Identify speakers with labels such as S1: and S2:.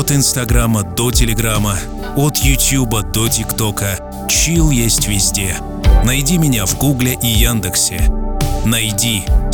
S1: От Инстаграма до Телеграма, от Ютуба до ТикТока. Чилл есть везде. Найди меня в Гугле и Яндексе. Найди